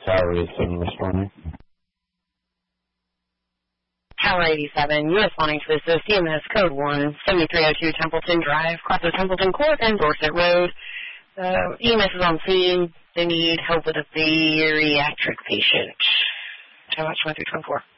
Tower 87 responding. Tower 87, U.S. wanting to assist EMS code 1, 7302 Templeton Drive, across the Templeton Court and Dorset Road. EMS is on scene. They need help with a bariatric patient. How much? 1324.